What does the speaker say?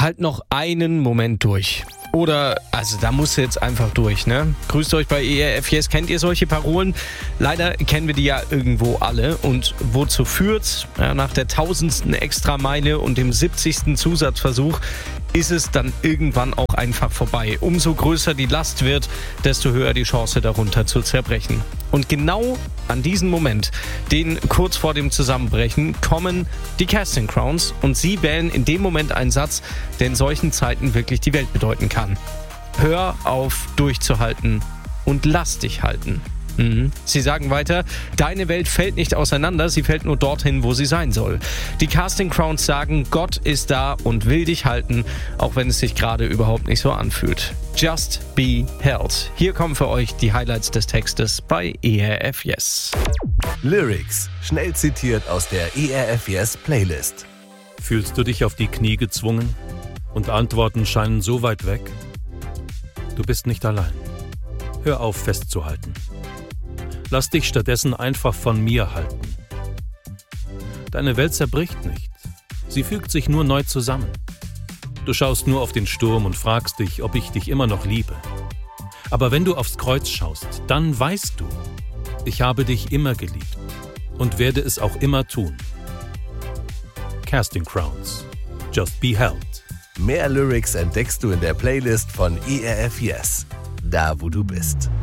halt noch einen Moment durch. Oder, also da musst du jetzt einfach durch, ne? Grüßt euch bei ERF Yes. Kennt ihr solche Parolen? Leider kennen wir die ja irgendwo alle. Und wozu führt's? Ja, nach der 1000. Extrameile und dem 70. Zusatzversuch ist es dann irgendwann auch einfach vorbei. Umso größer die Last wird, desto höher die Chance, darunter zu zerbrechen. Und genau an diesen Moment, den kurz vor dem Zusammenbrechen, kommen die Casting Crowns und sie wählen in dem Moment einen Satz, der in solchen Zeiten wirklich die Welt bedeuten kann. Hör auf, durchzuhalten und lass dich halten. Sie sagen weiter, deine Welt fällt nicht auseinander, sie fällt nur dorthin, wo sie sein soll. Die Casting Crowns sagen, Gott ist da und will dich halten, auch wenn es sich gerade überhaupt nicht so anfühlt. Just be held. Hier kommen für euch die Highlights des Textes bei ERF Yes. Lyrics, schnell zitiert aus der ERF Yes Playlist. Fühlst du dich auf die Knie gezwungen und Antworten scheinen so weit weg? Du bist nicht allein. Hör auf, festzuhalten. Lass dich stattdessen einfach von mir halten. Deine Welt zerbricht nicht. Sie fügt sich nur neu zusammen. Du schaust nur auf den Sturm und fragst dich, ob ich dich immer noch liebe. Aber wenn du aufs Kreuz schaust, dann weißt du, ich habe dich immer geliebt und werde es auch immer tun. Casting Crowns. Just be held. Mehr Lyrics entdeckst du in der Playlist von ERF Yes. Da, wo du bist.